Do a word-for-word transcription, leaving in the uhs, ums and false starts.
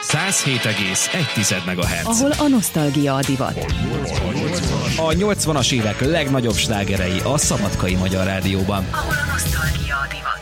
száz hét egész egy megahertz. Ahol a nosztalgia a divat. A nyolcvanas évek legnagyobb slágerei a Szabadkai Magyar Rádióban. Ahol a nosztalgia a divat.